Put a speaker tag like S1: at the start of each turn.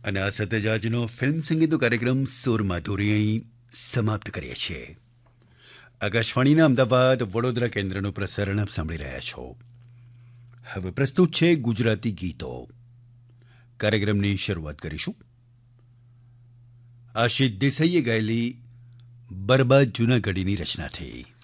S1: અને આ સાથે જ આજનો ફિલ્મ સંગીતનો કાર્યક્રમ સુર માધુરી અહીં સમાપ્ત કરીએ છીએ. આકાશવાણીના અમદાવાદ વડોદરા કેન્દ્રનું પ્રસારણ આપ સાંભળી રહ્યા છો. હવે પ્રસ્તુત છે ગુજરાતી ગીતો. કાર્યક્રમની શરૂઆત કરીશું આશિષ દેસાઈએ ગાયેલી બરબાદ જૂનાગઢીની રચનાથી.